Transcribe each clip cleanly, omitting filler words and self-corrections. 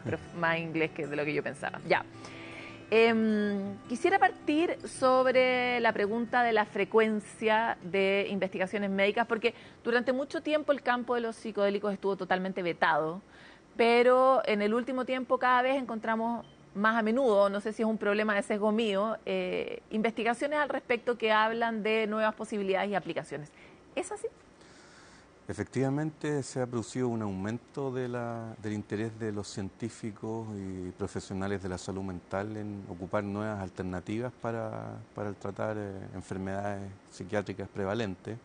más inglés que de lo que yo pensaba. Ya. Quisiera partir sobre la pregunta de la frecuencia de investigaciones médicas, porque durante mucho tiempo el campo de los psicodélicos estuvo totalmente vetado, pero en el último tiempo cada vez encontramos más a menudo, no sé si es un problema de sesgo mío, investigaciones al respecto que hablan de nuevas posibilidades y aplicaciones. ¿Es así? Efectivamente, se ha producido un aumento del interés de los científicos y profesionales de la salud mental en ocupar nuevas alternativas para tratar enfermedades psiquiátricas prevalentes,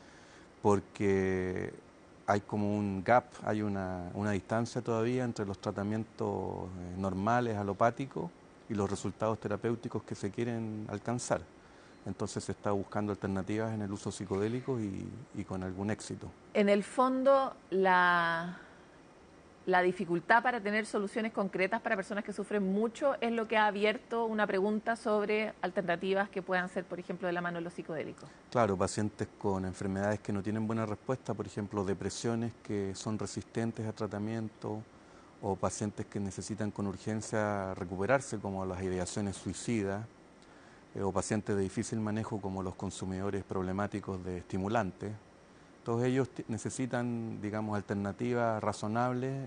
porque hay como un gap, hay una distancia todavía entre los tratamientos normales, alopáticos, y los resultados terapéuticos que se quieren alcanzar. Entonces se está buscando alternativas en el uso psicodélico y con algún éxito. En el fondo, la dificultad para tener soluciones concretas para personas que sufren mucho es lo que ha abierto una pregunta sobre alternativas que puedan ser, por ejemplo, de la mano de los psicodélicos. Claro, pacientes con enfermedades que no tienen buena respuesta, por ejemplo, depresiones que son resistentes a tratamiento, o pacientes que necesitan con urgencia recuperarse, como las ideaciones suicidas, o pacientes de difícil manejo como los consumidores problemáticos de estimulantes. Todos ellos necesitan, digamos, alternativas razonables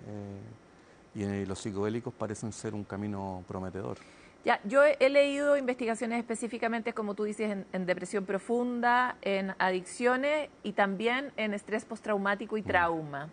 y los psicodélicos parecen ser un camino prometedor. Ya, yo he leído investigaciones específicamente, como tú dices, en depresión profunda, en adicciones y también en estrés postraumático y trauma,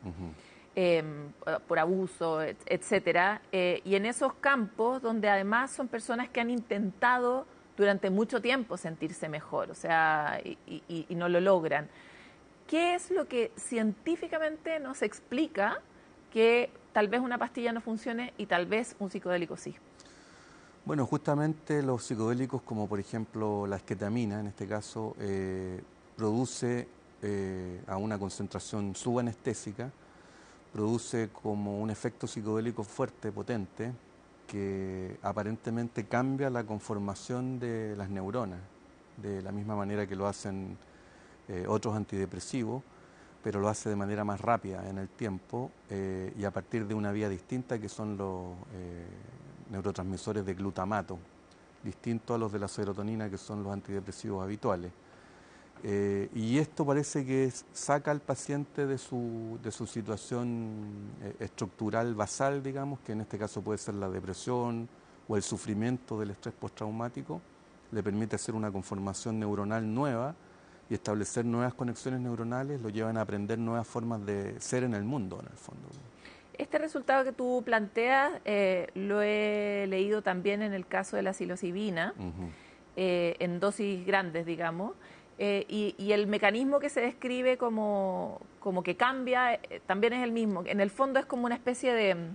por abuso, etcétera. Y en esos campos donde además son personas que han intentado durante mucho tiempo sentirse mejor, o sea, y no lo logran. ¿Qué es lo que científicamente nos explica que tal vez una pastilla no funcione y tal vez un psicodélico sí? Bueno, justamente los psicodélicos, como por ejemplo la esketamina, en este caso, produce a una concentración subanestésica, produce como un efecto psicodélico fuerte, potente, que aparentemente cambia la conformación de las neuronas, de la misma manera que lo hacen otros antidepresivos, pero lo hace de manera más rápida en el tiempo y a partir de una vía distinta que son los neurotransmisores de glutamato, distintos a los de la serotonina que son los antidepresivos habituales. Y esto parece que saca al paciente de su situación estructural basal, digamos, que en este caso puede ser la depresión o el sufrimiento del estrés postraumático, le permite hacer una conformación neuronal nueva y establecer nuevas conexiones neuronales, lo llevan a aprender nuevas formas de ser en el mundo, en el fondo. Este resultado que tú planteas lo he leído también en el caso de la psilocibina, en dosis grandes, digamos, y el mecanismo que se describe como que cambia también es el mismo. En el fondo es como una especie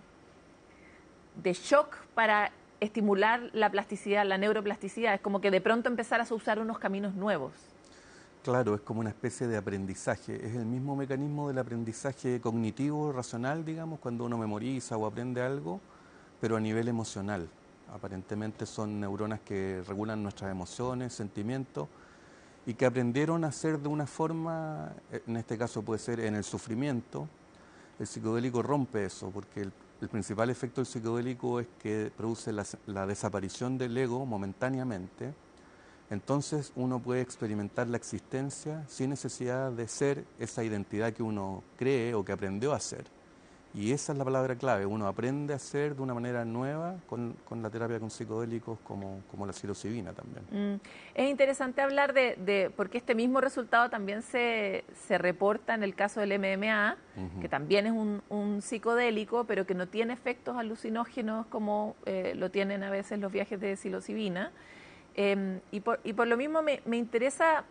de shock para estimular la plasticidad, la neuroplasticidad. Es como que de pronto empezar a usar unos caminos nuevos. Claro, es como una especie de aprendizaje, es el mismo mecanismo del aprendizaje cognitivo, racional, digamos, cuando uno memoriza o aprende algo, pero a nivel emocional. Aparentemente son neuronas que regulan nuestras emociones, sentimientos, y que aprendieron a hacer de una forma, en este caso puede ser en el sufrimiento. El psicodélico rompe eso, porque el principal efecto del psicodélico es que produce la desaparición del ego momentáneamente. Entonces uno puede experimentar la existencia sin necesidad de ser esa identidad que uno cree o que aprendió a ser. Y esa es la palabra clave, uno aprende a ser de una manera nueva con la terapia con psicodélicos como la psilocibina también. Es interesante hablar porque este mismo resultado también se reporta en el caso del MMA, que también es un psicodélico, pero que no tiene efectos alucinógenos como lo tienen a veces los viajes de psilocibina. Y por lo mismo me interesa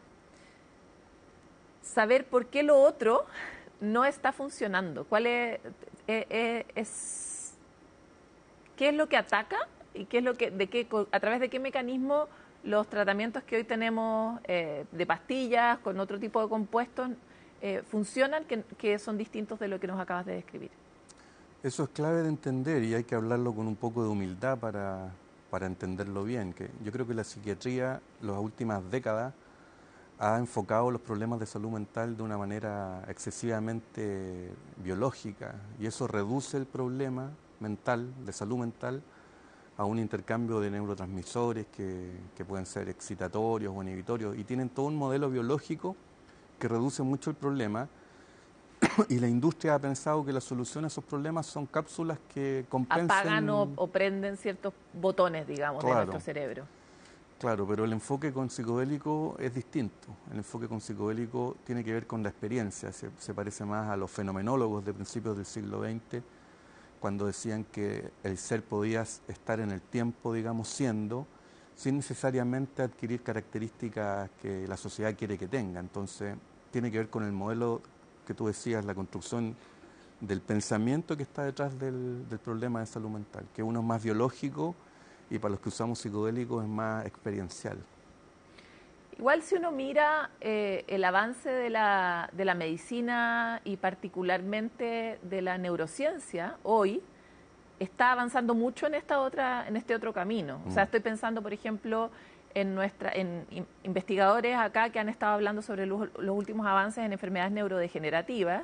saber por qué lo otro no está funcionando. ¿Cuál qué es lo que ataca y qué es lo que, a través de qué mecanismo los tratamientos que hoy tenemos de pastillas con otro tipo de compuestos funcionan que son distintos de lo que nos acabas de describir? Eso es clave de entender y hay que hablarlo con un poco de humildad para entenderlo bien. Que yo creo que la psiquiatría, las últimas décadas, ha enfocado los problemas de salud mental de una manera excesivamente biológica y eso reduce el problema mental, de salud mental, a un intercambio de neurotransmisores que pueden ser excitatorios o inhibitorios, y tienen todo un modelo biológico que reduce mucho el problema, y la industria ha pensado que la solución a esos problemas son cápsulas que compensen... Apagan o prenden ciertos botones, digamos, de nuestro cerebro. Claro, pero el enfoque con psicodélico es distinto. El enfoque con psicodélico tiene que ver con la experiencia, se parece más a los fenomenólogos de principios del siglo XX, cuando decían que el ser podía estar en el tiempo, digamos, siendo, sin necesariamente adquirir características que la sociedad quiere que tenga. Entonces, tiene que ver con el modelo que tú decías, la construcción del pensamiento que está detrás del problema de salud mental, que uno es más biológico y para los que usamos psicodélicos es más experiencial. Igual si uno mira el avance de la medicina y particularmente de la neurociencia, hoy está avanzando mucho en este otro camino. O sea, estoy pensando, por ejemplo, en investigadores acá que han estado hablando sobre los últimos avances en enfermedades neurodegenerativas.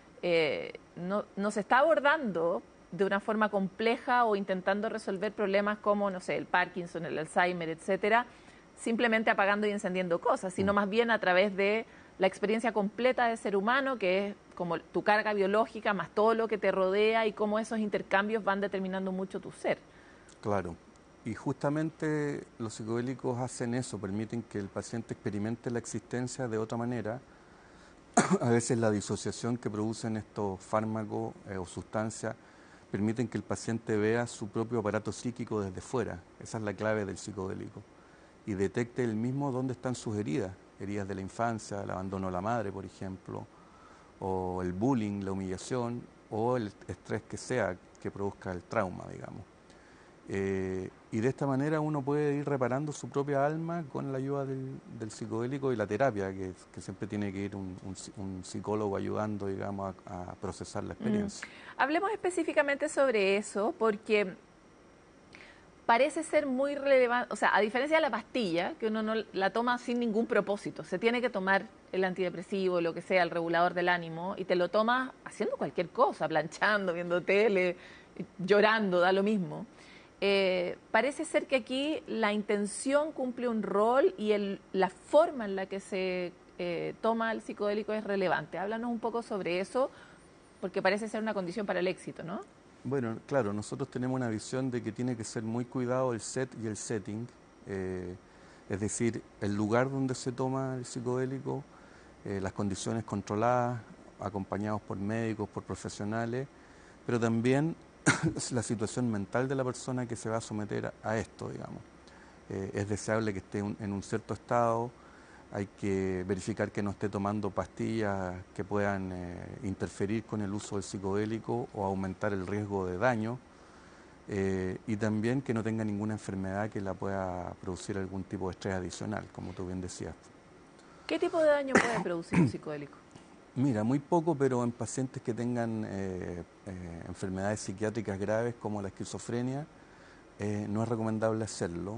No se está abordando de una forma compleja o intentando resolver problemas como, no sé, el Parkinson, el Alzheimer, etcétera, simplemente apagando y encendiendo cosas, sino más bien a través de la experiencia completa de ser humano, que es como tu carga biológica más todo lo que te rodea y cómo esos intercambios van determinando mucho tu ser. Claro, y justamente los psicodélicos hacen eso, permiten que el paciente experimente la existencia de otra manera. A veces la disociación que producen estos fármacos o sustancias permiten que el paciente vea su propio aparato psíquico desde fuera. Esa es la clave del psicodélico. Y detecte él mismo dónde están sus heridas, heridas de la infancia, el abandono de la madre, por ejemplo, o el bullying, la humillación, o el estrés que sea que produzca el trauma, digamos. Y de esta manera uno puede ir reparando su propia alma con la ayuda del psicodélico y la terapia, que siempre tiene que ir un psicólogo ayudando, digamos, a procesar la experiencia. Hablemos específicamente sobre eso, porque parece ser muy relevante, o sea, a diferencia de la pastilla, que uno no la toma sin ningún propósito, se tiene que tomar el antidepresivo, lo que sea, el regulador del ánimo, y te lo tomas haciendo cualquier cosa, planchando, viendo tele, llorando, da lo mismo. Parece ser que aquí la intención cumple un rol y la forma en la que se toma el psicodélico es relevante. Háblanos un poco sobre eso, porque parece ser una condición para el éxito, ¿no? Bueno, claro, nosotros tenemos una visión de que tiene que ser muy cuidado el set y el setting, es decir, el lugar donde se toma el psicodélico, las condiciones controladas, acompañados por médicos, por profesionales, pero también la situación mental de la persona que se va a someter a esto, digamos. Es deseable que esté en un cierto estado, hay que verificar que no esté tomando pastillas que puedan interferir con el uso del psicodélico o aumentar el riesgo de daño, y también que no tenga ninguna enfermedad que la pueda producir algún tipo de estrés adicional, como tú bien decías. ¿Qué tipo de daño puede producir un psicodélico? Mira, muy poco, pero en pacientes que tengan enfermedades psiquiátricas graves como la esquizofrenia, no es recomendable hacerlo.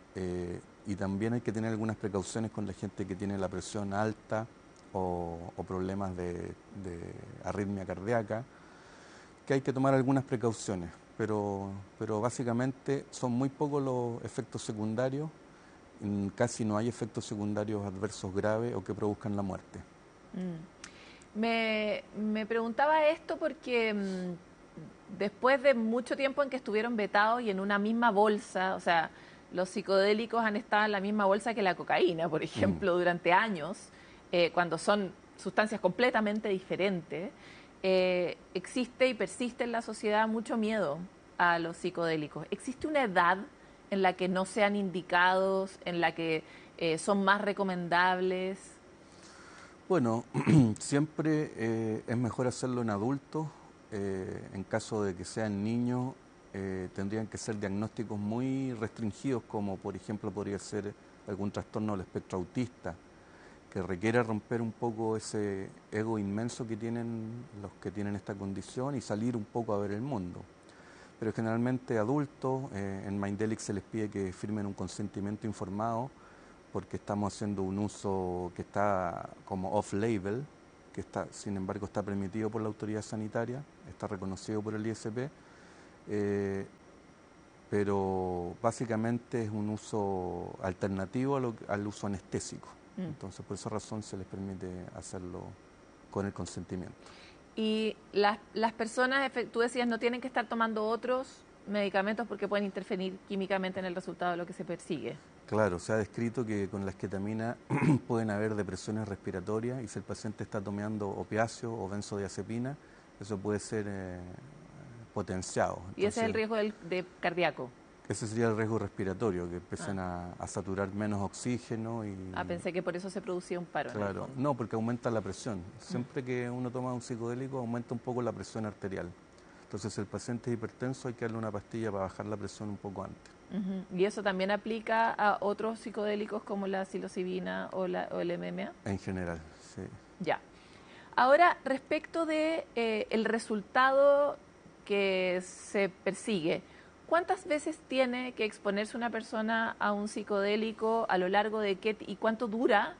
Y también hay que tener algunas precauciones con la gente que tiene la presión alta o problemas de arritmia cardíaca, que hay que tomar algunas precauciones, pero básicamente son muy pocos los efectos secundarios, casi no hay efectos secundarios adversos graves o que produzcan la muerte. Me preguntaba esto porque después de mucho tiempo en que estuvieron vetados y en una misma bolsa, o sea, los psicodélicos han estado en la misma bolsa que la cocaína, por ejemplo, durante años, cuando son sustancias completamente diferentes, existe y persiste en la sociedad mucho miedo a los psicodélicos. ¿Existe una edad en la que no sean indicados, en la que son más recomendables? Bueno, siempre es mejor hacerlo en adultos. En caso de que sean niños, tendrían que ser diagnósticos muy restringidos, como por ejemplo podría ser algún trastorno del espectro autista, que requiere romper un poco ese ego inmenso que tienen los que tienen esta condición y salir un poco a ver el mundo. Pero generalmente adultos, en Mindelic se les pide que firmen un consentimiento informado, porque estamos haciendo un uso que está como off-label, que está, sin embargo está permitido por la autoridad sanitaria, está reconocido por el ISP, pero básicamente es un uso alternativo al uso anestésico. Entonces, por esa razón se les permite hacerlo con el consentimiento. Y las personas, tú decías, no tienen que estar tomando otros medicamentos porque pueden interferir químicamente en el resultado de lo que se persigue. Claro, se ha descrito que con la esketamina pueden haber depresiones respiratorias y si el paciente está tomando opiáceos o benzodiazepina, eso puede ser potenciado. Entonces, y ese es el riesgo de cardíaco. Ese sería el riesgo respiratorio, que empiecen a saturar menos oxígeno. Pensé que por eso se producía un paro. Claro, no, porque aumenta la presión. Siempre que uno toma un psicodélico aumenta un poco la presión arterial. Entonces, si el paciente es hipertenso, hay que darle una pastilla para bajar la presión un poco antes. ¿Y eso también aplica a otros psicodélicos como la psilocibina o el MMA? En general, sí. Ya. Ahora, respecto de el resultado que se persigue, ¿cuántas veces tiene que exponerse una persona a un psicodélico a lo largo de qué y cuánto dura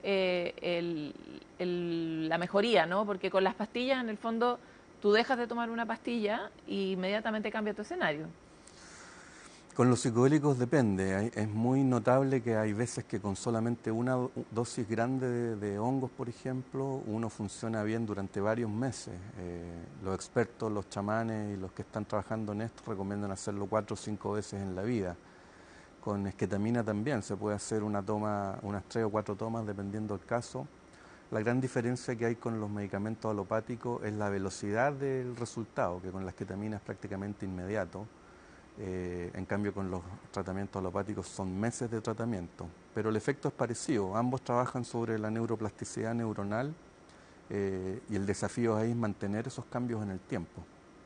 la mejoría, ¿no? Porque con las pastillas, en el fondo, tú dejas de tomar una pastilla y inmediatamente cambia tu escenario. Con los psicodélicos depende. Es muy notable que hay veces que con solamente una dosis grande de hongos, por ejemplo, uno funciona bien durante varios meses. Los expertos, los chamanes y los que están trabajando en esto recomiendan hacerlo 4 o 5 veces en la vida. Con esketamina también se puede hacer una toma, unas 3 o 4 tomas dependiendo del caso. La gran diferencia que hay con los medicamentos alopáticos es la velocidad del resultado, que con la esketamina es prácticamente inmediato. En cambio con los tratamientos alopáticos son meses de tratamiento, pero el efecto es parecido, ambos trabajan sobre la neuroplasticidad neuronal y el desafío ahí es mantener esos cambios en el tiempo.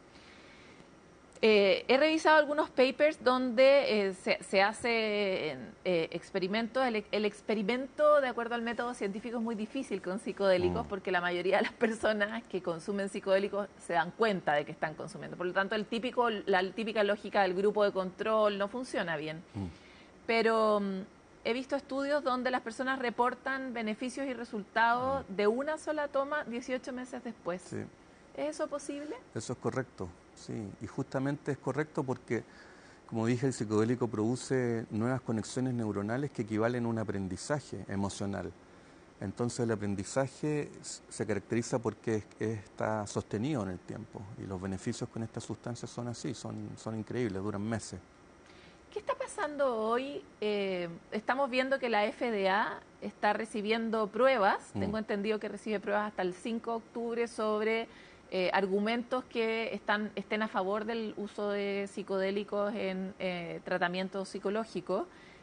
He revisado algunos papers donde se hacen experimentos. El experimento, de acuerdo al método científico, es muy difícil con psicodélicos porque la mayoría de las personas que consumen psicodélicos se dan cuenta de que están consumiendo. Por lo tanto, la típica lógica del grupo de control no funciona bien. Pero he visto estudios donde las personas reportan beneficios y resultados de una sola toma 18 meses después. Sí. ¿Es eso posible? Eso es correcto. Sí, y justamente es correcto porque, como dije, el psicodélico produce nuevas conexiones neuronales que equivalen a un aprendizaje emocional. Entonces el aprendizaje se caracteriza porque está sostenido en el tiempo y los beneficios con estas sustancias son así, son increíbles, duran meses. ¿Qué está pasando hoy? Estamos viendo que la FDA está recibiendo pruebas, tengo entendido que recibe pruebas hasta el 5 de octubre sobre argumentos que estén a favor del uso de psicodélicos en tratamientos psicológicos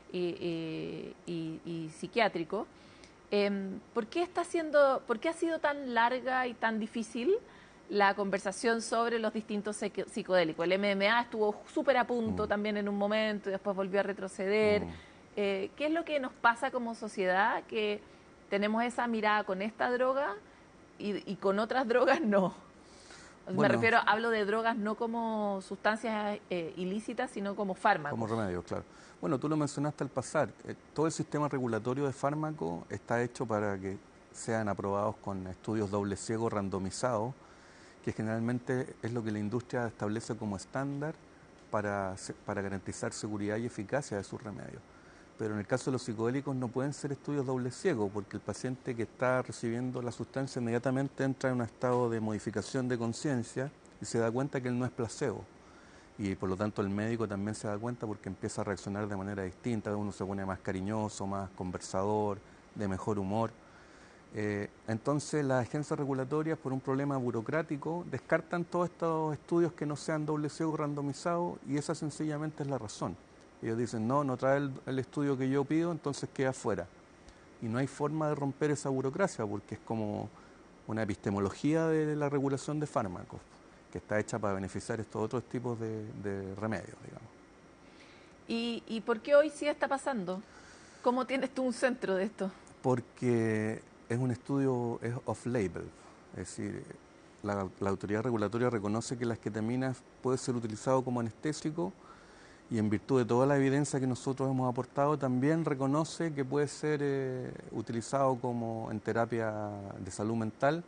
y psiquiátricos. ¿Por qué ha sido tan larga y tan difícil la conversación sobre los distintos psicodélicos? El MMA estuvo súper a punto también en un momento y después volvió a retroceder. ¿Qué es lo que nos pasa como sociedad? Que tenemos esa mirada con esta droga y con otras drogas no. Bueno, hablo de drogas no como sustancias ilícitas, sino como fármacos. Como remedios, claro. Bueno, tú lo mencionaste al pasar. Todo el sistema regulatorio de fármacos está hecho para que sean aprobados con estudios doble ciego randomizados, que generalmente es lo que la industria establece como estándar para garantizar seguridad y eficacia de sus remedios. Pero en el caso de los psicodélicos no pueden ser estudios doble ciego porque el paciente que está recibiendo la sustancia inmediatamente entra en un estado de modificación de conciencia y se da cuenta que él no es placebo. Y por lo tanto el médico también se da cuenta porque empieza a reaccionar de manera distinta, uno se pone más cariñoso, más conversador, de mejor humor. Entonces las agencias regulatorias, por un problema burocrático, descartan todos estos estudios que no sean doble ciego randomizados y esa sencillamente es la razón. Ellos dicen, no trae el estudio que yo pido, entonces queda fuera. Y no hay forma de romper esa burocracia porque es como una epistemología de la regulación de fármacos, que está hecha para beneficiar estos otros tipos de remedios, digamos. ¿Y por qué hoy sí está pasando? ¿Cómo tienes tú un centro de esto? Porque es un estudio off-label, es decir, la autoridad regulatoria reconoce que la esketamina puede ser utilizado como anestésico y en virtud de toda la evidencia que nosotros hemos aportado también reconoce que puede ser utilizado como en terapia de salud mental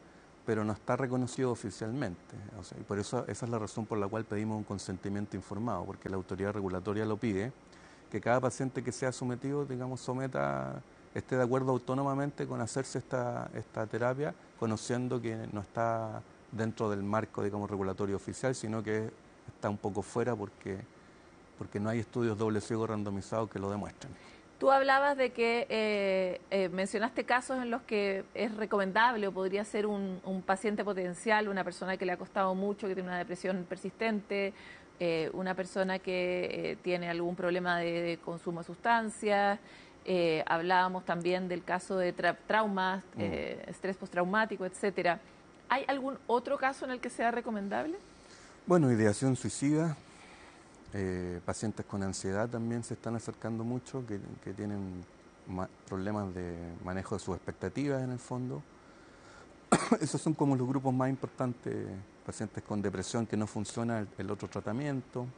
pero no está reconocido oficialmente. O sea, y por eso esa es la razón por la cual pedimos un consentimiento informado, porque la autoridad regulatoria lo pide, que cada paciente que sea sometido, digamos, esté de acuerdo autónomamente con hacerse esta terapia, conociendo que no está dentro del marco, digamos, regulatorio oficial, sino que está un poco fuera porque no hay estudios doble ciego randomizados que lo demuestren. Tú hablabas de que mencionaste casos en los que es recomendable o podría ser un paciente potencial, una persona que le ha costado mucho, que tiene una depresión persistente, una persona que tiene algún problema de consumo de sustancias. Hablábamos también del caso de traumas, estrés postraumático, etcétera. ¿Hay algún otro caso en el que sea recomendable? Bueno, ideación suicida. Pacientes con ansiedad también se están acercando mucho, que tienen problemas de manejo de sus expectativas en el fondo. Esos son como los grupos más importantes, pacientes con depresión que no funciona el otro tratamiento.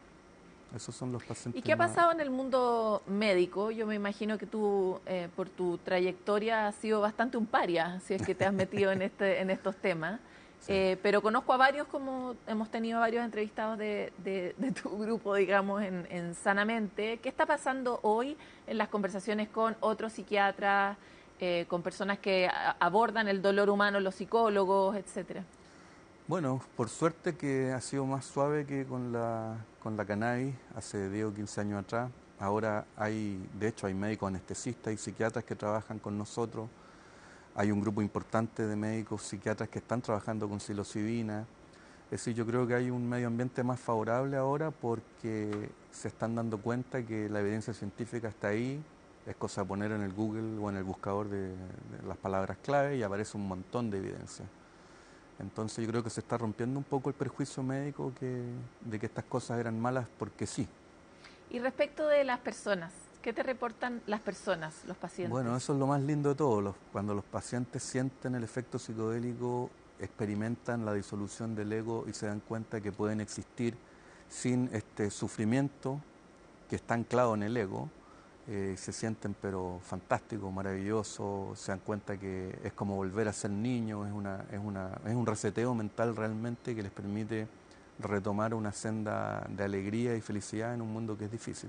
Esos son los pacientes. ¿Y qué ha pasado en el mundo médico? Yo me imagino que tú, por tu trayectoria, has sido bastante un paria, si es que te has metido en estos temas. Sí. Pero conozco a varios, como hemos tenido varios entrevistados de tu grupo, digamos, en Sanamente. ¿Qué está pasando hoy en las conversaciones con otros psiquiatras, con personas que abordan el dolor humano, los psicólogos, etcétera? Bueno, por suerte que ha sido más suave que con la cannabis hace 10 o 15 años atrás. Ahora de hecho hay médicos anestesistas y psiquiatras que trabajan con nosotros. Hay un grupo importante de médicos psiquiatras que están trabajando con psilocibina. Es decir, yo creo que hay un medio ambiente más favorable ahora porque se están dando cuenta que la evidencia científica está ahí. Es cosa de poner en el Google o en el buscador de las palabras clave y aparece un montón de evidencia. Entonces yo creo que se está rompiendo un poco el prejuicio médico de que estas cosas eran malas porque sí. Y respecto de las personas, ¿qué te reportan las personas, los pacientes? Bueno, eso es lo más lindo de todo. Cuando los pacientes sienten el efecto psicodélico, experimentan la disolución del ego y se dan cuenta que pueden existir sin este sufrimiento que está anclado en el ego. Se sienten pero fantásticos, maravillosos, se dan cuenta que es como volver a ser niños, es un reseteo mental realmente que les permite retomar una senda de alegría y felicidad en un mundo que es difícil.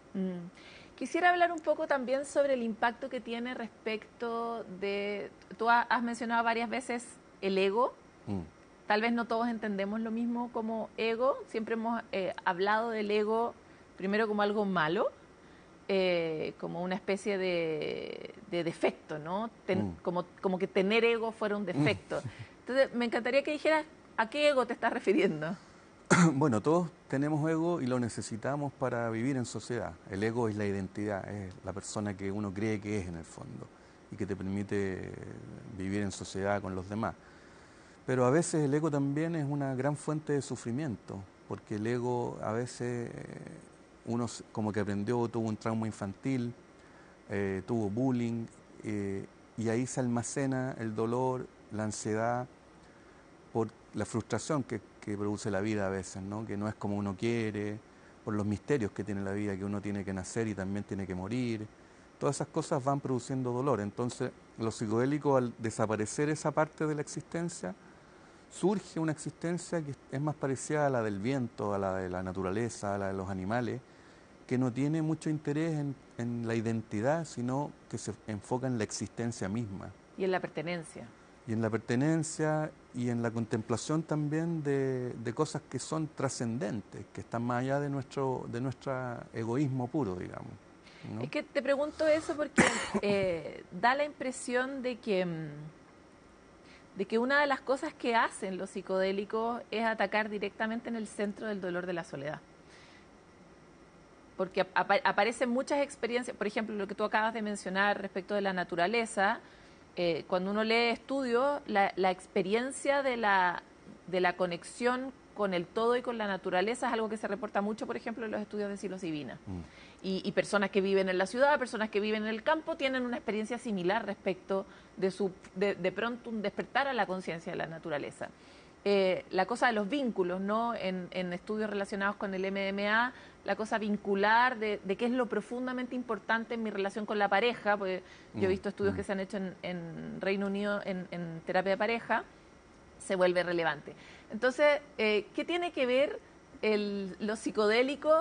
Quisiera hablar un poco también sobre el impacto que tiene respecto de... Tú has mencionado varias veces el ego. Tal vez no todos entendemos lo mismo como ego. Siempre hemos hablado del ego primero como algo malo, como una especie de defecto, ¿no? Como que tener ego fuera un defecto. Entonces, me encantaría que dijeras a qué ego te estás refiriendo. Bueno, todos tenemos ego y lo necesitamos para vivir en sociedad. El ego es la identidad, es la persona que uno cree que es en el fondo y que te permite vivir en sociedad con los demás. Pero a veces el ego también es una gran fuente de sufrimiento, porque el ego a veces uno como que aprendió, tuvo un trauma infantil, tuvo bullying, y ahí se almacena el dolor, la ansiedad, por la frustración que produce la vida a veces, ¿no? Que no es como uno quiere, por los misterios que tiene la vida, que uno tiene que nacer y también tiene que morir. Todas esas cosas van produciendo dolor. Entonces, los psicodélicos, al desaparecer esa parte de la existencia, surge una existencia que es más parecida a la del viento, a la de la naturaleza, a la de los animales, que no tiene mucho interés en la identidad, sino que se enfoca en la existencia misma. Y en la pertenencia. Y en la pertenencia y en la contemplación también de cosas que son trascendentes, que están más allá de nuestro egoísmo puro, digamos, ¿no? Es que te pregunto eso porque da la impresión de que una de las cosas que hacen los psicodélicos es atacar directamente en el centro del dolor de la soledad. Porque aparecen muchas experiencias, por ejemplo, lo que tú acabas de mencionar respecto de la naturaleza. Cuando uno lee estudios, la experiencia de la conexión con el todo y con la naturaleza es algo que se reporta mucho, por ejemplo, en los estudios de psilocibina. Y personas que viven en la ciudad, personas que viven en el campo, tienen una experiencia similar respecto de pronto un despertar a la conciencia de la naturaleza. La cosa de los vínculos, ¿no? En estudios relacionados con el MDMA, la cosa vincular de qué es lo profundamente importante en mi relación con la pareja, porque yo he visto estudios que se han hecho en Reino Unido en terapia de pareja, se vuelve relevante. Entonces, ¿qué tiene que ver los psicodélicos